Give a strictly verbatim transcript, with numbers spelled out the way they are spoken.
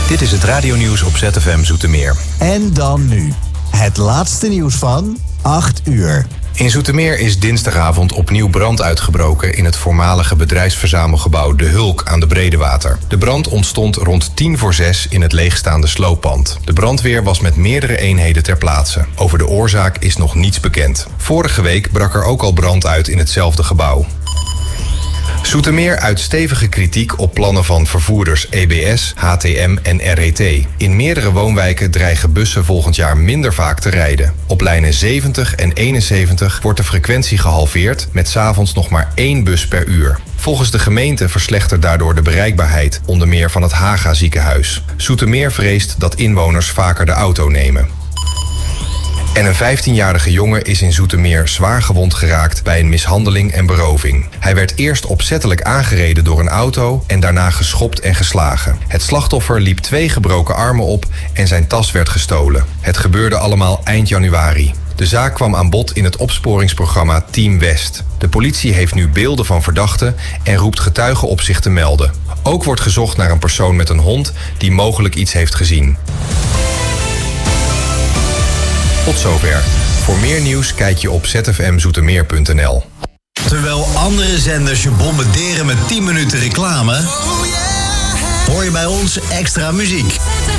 Dit is het radionieuws op Z F M Zoetermeer. En dan nu, het laatste nieuws van acht uur. In Zoetermeer is dinsdagavond opnieuw brand uitgebroken in het voormalige bedrijfsverzamelgebouw De Hulk aan de Bredewater. De brand ontstond rond tien voor zes in het leegstaande slooppand. De brandweer was met meerdere eenheden ter plaatse. Over de oorzaak is nog niets bekend. Vorige week brak er ook al brand uit in hetzelfde gebouw. Zoetermeer uit stevige kritiek op plannen van vervoerders E B S, H T M en R E T. In meerdere woonwijken dreigen bussen volgend jaar minder vaak te rijden. Op lijnen zeventig en eenenzeventig wordt de frequentie gehalveerd met 's avonds nog maar één bus per uur. Volgens de gemeente verslechtert daardoor de bereikbaarheid, onder meer van het Haga ziekenhuis. Zoetermeer vreest dat inwoners vaker de auto nemen. En een vijftienjarige jongen is in Zoetermeer zwaar gewond geraakt bij een mishandeling en beroving. Hij werd eerst opzettelijk aangereden door een auto en daarna geschopt en geslagen. Het slachtoffer liep twee gebroken armen op en zijn tas werd gestolen. Het gebeurde allemaal eind januari. De zaak kwam aan bod in het opsporingsprogramma Team West. De politie heeft nu beelden van verdachten en roept getuigen op zich te melden. Ook wordt gezocht naar een persoon met een hond die mogelijk iets heeft gezien. Tot zover. Voor meer nieuws kijk je op z f m zoetermeer punt n l. Terwijl andere zenders je bombarderen met tien minuten reclame, hoor je bij ons extra muziek.